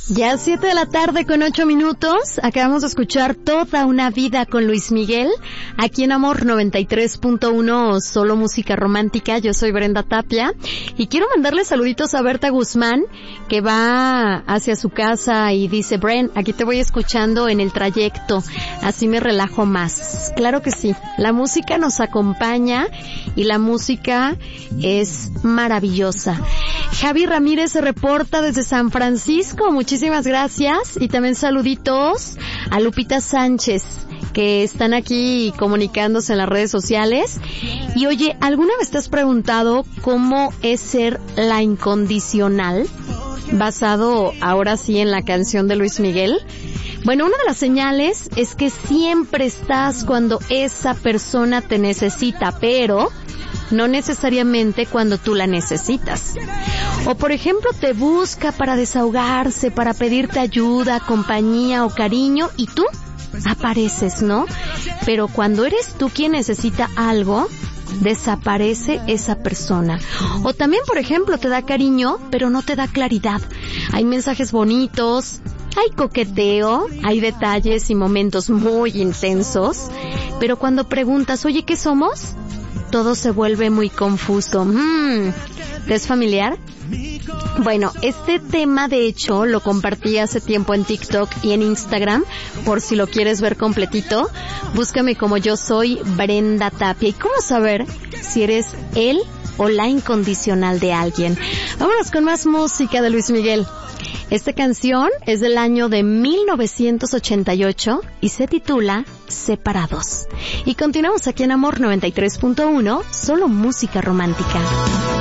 Ya 7 de la tarde con 8 minutos. Acabamos de escuchar Toda una vida con Luis Miguel. Aquí en Amor 93.1, solo música romántica. Yo soy Brenda Tapia. Y quiero mandarle saluditos a Berta Guzmán, que va hacia su casa y dice: Bren, aquí te voy escuchando en el trayecto. Así me relajo más. Claro que sí. La música nos acompaña y la música es maravillosa. Javi Ramírez se reporta desde San Francisco. Muchísimas gracias. Y también saluditos a Lupita Sánchez, que están aquí comunicándose en las redes sociales. Y oye, ¿alguna vez te has preguntado cómo es ser la incondicional? Basado ahora sí en la canción de Luis Miguel. Bueno, una de las señales es que siempre estás cuando esa persona te necesita, pero no necesariamente cuando tú la necesitas. O por ejemplo, te busca para desahogarse, para pedirte ayuda, compañía o cariño, y tú apareces, ¿no? Pero cuando eres tú quien necesita algo, desaparece esa persona. O también, por ejemplo, te da cariño, pero no te da claridad. Hay mensajes bonitos, hay coqueteo, hay detalles y momentos muy intensos, pero cuando preguntas, oye, ¿qué somos?, todo se vuelve muy confuso. ¿Te es familiar? Bueno, este tema de hecho lo compartí hace tiempo en TikTok y en Instagram, por si lo quieres ver completito. Búscame como Yo Soy Brenda Tapia. ¿Y cómo saber si eres él o la incondicional de alguien? Vámonos con más música de Luis Miguel. Esta canción es del año de 1988 y se titula Separados. Y continuamos aquí en Amor 93.1, solo música romántica.